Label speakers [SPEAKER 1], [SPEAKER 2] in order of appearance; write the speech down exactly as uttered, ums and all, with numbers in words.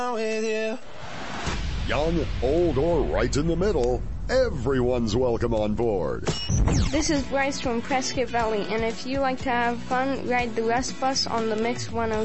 [SPEAKER 1] with you.
[SPEAKER 2] Young, old, or right in the middle, everyone's welcome on board.
[SPEAKER 3] This is Bryce from Prescott Valley, and if you like to have fun, ride the Rust Bus on the Mix one oh